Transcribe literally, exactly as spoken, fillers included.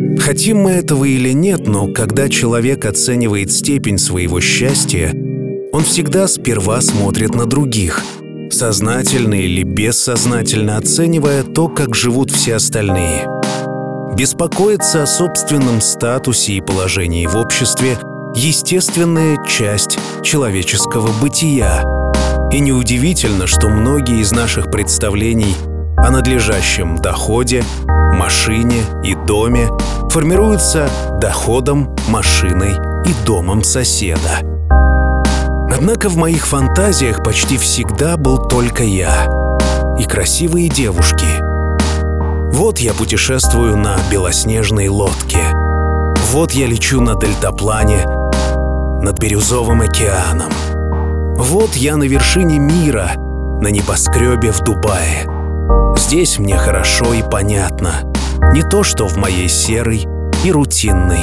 Хотим мы этого или нет, но когда человек оценивает степень своего счастья, он всегда сперва смотрит на других, сознательно или бессознательно оценивая то, как живут все остальные. Беспокоиться о собственном статусе и положении в обществе – естественная часть человеческого бытия. И неудивительно, что многие из наших представлений о надлежащем доходе, машине и доме формируются доходом, машиной и домом соседа. Однако в моих фантазиях почти всегда был только я и красивые девушки. Вот я путешествую на белоснежной лодке. Вот я лечу на дельтаплане над бирюзовым океаном. Вот я на вершине мира, на небоскребе в Дубае. Здесь мне хорошо и понятно. Не то, что в моей серой и рутинной